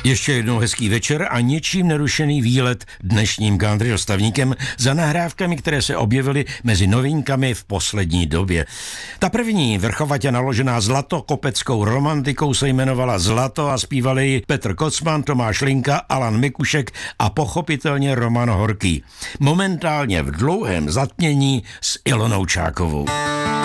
Ještě jednou hezký večer a ničím nerušený výlet dnešním country dostavníkem za nahrávkami, které se objevily mezi novinkami v poslední době. Ta první, vrchovatě naložená zlatokopeckou romantikou, se jmenovala Zlato a zpívali ji Petr Kocman, Tomáš Linka, Alan Mikušek a pochopitelně Roman Horký. Momentálně v dlouhém zatmění s Ilonou Čákovou.